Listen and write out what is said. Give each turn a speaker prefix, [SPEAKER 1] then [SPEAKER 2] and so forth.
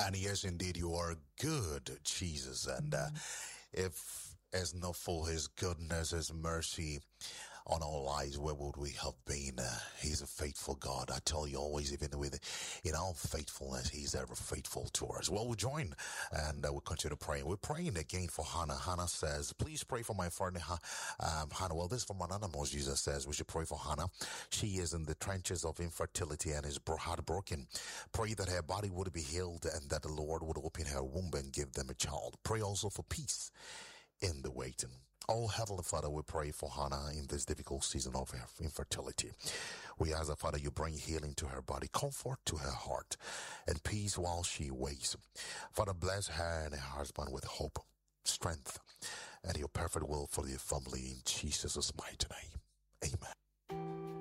[SPEAKER 1] And yes, indeed, you are good, Jesus. And if it's not for his goodness, his mercy on our lives, where would we have been? He's a faithful God. I tell you always, even in our faithfulness, he's ever faithful to us. Well, we join and we'll continue praying. We're praying again for Hannah. Hannah says, please pray for my friend Hannah. Well, this is from Anonymous. Jesus says we should pray for Hannah. She is in the trenches of infertility and is heartbroken. Pray that her body would be healed and that the Lord would open her womb and give them a child. Pray also for peace in the waiting. Oh, Heavenly Father, we pray for Hannah in this difficult season of her infertility. We ask that, Father, you bring healing to her body, comfort to her heart, and peace while she waits. Father, bless her and her husband with hope, strength, and your perfect will for their family in Jesus' mighty name. Amen.